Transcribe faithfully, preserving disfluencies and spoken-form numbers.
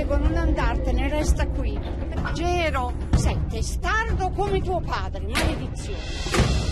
prego, non andartene, resta qui. Gero, sei testardo come tuo padre, maledizione.